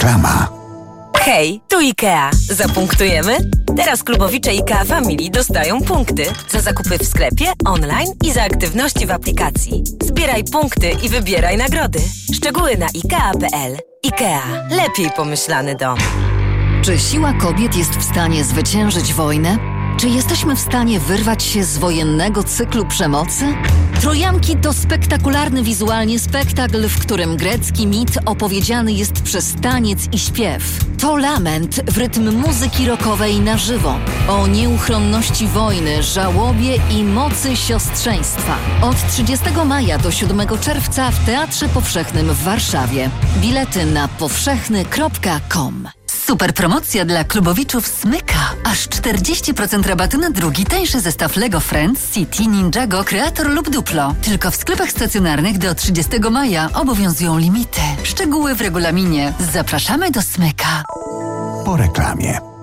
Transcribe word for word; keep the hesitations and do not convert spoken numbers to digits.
Reklama. Hej, tu IKEA. Zapunktujemy? Teraz klubowicze IKEA Family dostają punkty za zakupy w sklepie, online i za aktywności w aplikacji. Zbieraj punkty i wybieraj nagrody. Szczegóły na ikea kropka pe el. IKEA. Lepiej pomyślany dom. Czy siła kobiet jest w stanie zwyciężyć wojnę? Czy jesteśmy w stanie wyrwać się z wojennego cyklu przemocy? Trojanki to spektakularny wizualnie spektakl, w którym grecki mit opowiedziany jest przez taniec i śpiew. To lament w rytm muzyki rockowej na żywo. O nieuchronności wojny, żałobie i mocy siostrzeństwa. Od trzydziestego maja do siódmego czerwca w Teatrze Powszechnym w Warszawie. Bilety na powszechny kropka com. Super promocja dla klubowiczów Smyka. Aż czterdzieści procent rabatu na drugi tańszy zestaw Lego Friends, City, Ninjago, Creator lub Duplo. Tylko w sklepach stacjonarnych do trzydziestego maja obowiązują limity. Szczegóły w regulaminie. Zapraszamy do Smyka. Po reklamie.